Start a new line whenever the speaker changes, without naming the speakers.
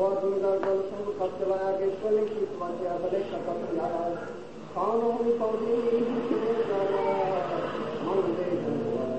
हवा जमींदार जल संग खर्च चलाया कि स्वेलिंग की समस्या बड़े खत्म यार खान होनी पौड़ी